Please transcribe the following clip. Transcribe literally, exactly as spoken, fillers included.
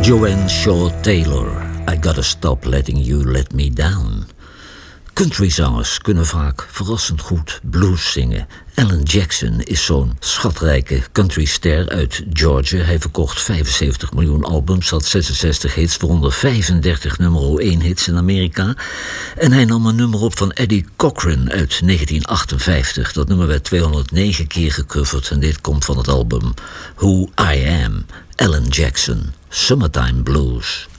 Joanne Shaw Taylor, I Gotta Stop Letting You Let Me Down. Countryzangers kunnen vaak verrassend goed blues zingen. Alan Jackson is zo'n schatrijke countryster uit Georgia. Hij verkocht vijfenzeventig miljoen albums, had zesenzestig hits, waaronder vijfendertig nummer één hits in Amerika. En hij nam een nummer op van Eddie Cochran uit negentien achtenvijftig. Dat nummer werd tweehonderdnegen keer gecoverd en dit komt van het album Who I Am, Alan Jackson, Summertime Blues.